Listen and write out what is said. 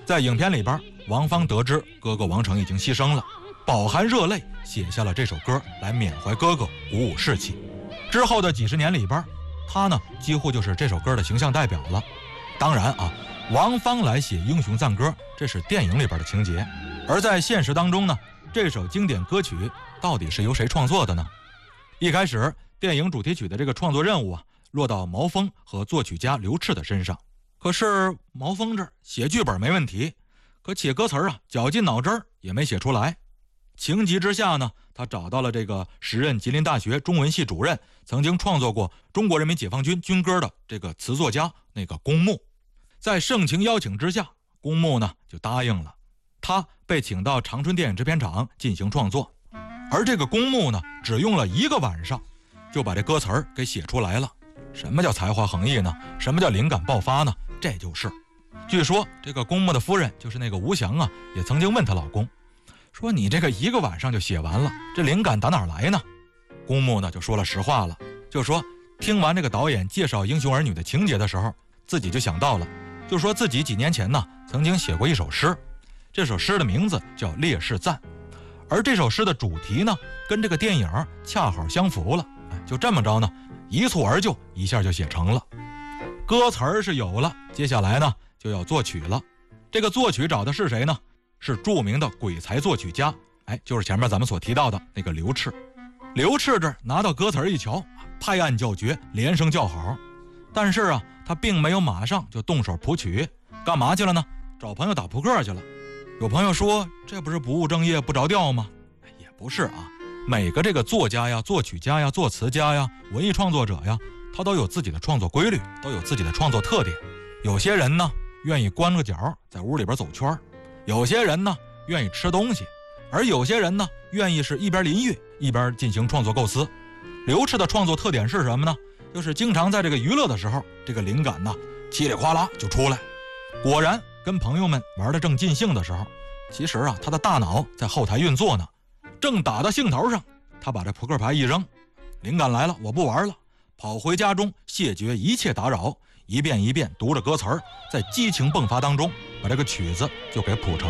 在影片里边，王芳得知哥哥王成已经牺牲了，饱含热泪写下了这首歌来缅怀哥哥，鼓舞士气。之后的几十年里边，他呢几乎就是这首歌的形象代表了。当然啊，王芳来写英雄赞歌，这是电影里边的情节，而在现实当中呢，这首经典歌曲到底是由谁创作的呢？一开始电影主题曲的这个创作任务啊，落到毛峰和作曲家刘炽的身上。可是毛峰这写剧本没问题，可写歌词啊，绞尽脑汁也没写出来。情急之下呢，他找到了这个时任吉林大学中文系主任，曾经创作过中国人民解放军军歌的这个词作家那个龚木。在盛情邀请之下，龚木呢就答应了，他被请到长春电影制片厂进行创作。而这个龚木呢，只用了1个晚上就把这歌词给写出来了。什么叫才华横溢呢？什么叫灵感爆发呢？这就是。据说这个龚木的夫人就是那个吴翔啊，也曾经问她老公说，你这个1个晚上就写完了，这灵感打哪儿来呢？龚木呢就说了实话了，就说听完这个导演介绍英雄儿女的情节的时候，自己就想到了，就说自己几年前呢曾经写过一首诗，这首诗的名字叫《烈士赞》，而这首诗的主题呢跟这个电影恰好相符了，就这么着呢，一蹴而就，一下就写成了。歌词是有了，接下来呢就要作曲了。这个作曲找的是谁呢？是著名的鬼才作曲家，就是前面咱们所提到的那个刘炽。刘炽这拿到歌词一瞧，拍案叫绝，连声叫好。但是啊，他并没有马上就动手谱曲，干嘛去了呢？找朋友打扑克去了。有朋友说，这不是不务正业不着调吗？也不是啊，每个这个作家呀、作曲家呀、作词家呀、文艺创作者呀，他都有自己的创作规律，都有自己的创作特点。有些人呢愿意关个脚在屋里边走圈，有些人呢愿意吃东西，而有些人呢愿意是一边淋浴一边进行创作构思。刘炽的创作特点是什么呢？就是经常在这个娱乐的时候，这个灵感呢稀里哗啦就出来。果然跟朋友们玩得正尽兴的时候，其实啊他的大脑在后台运作呢，正打到兴头上，他把这扑克牌一扔，灵感来了，我不玩了，跑回家中谢绝一切打扰，一遍一遍读着歌词，在激情迸发当中把这个曲子就给谱成